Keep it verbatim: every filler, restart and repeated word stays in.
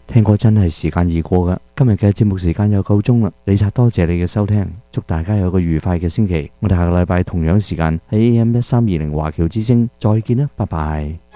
聽歌真係時間易過噶。今日嘅節目時間又夠鐘啦，李察多謝你嘅收聽，祝大家有個愉快嘅星期。我哋下個禮拜同樣時間喺 A M 一三二零華僑之聲再見啦，拜拜。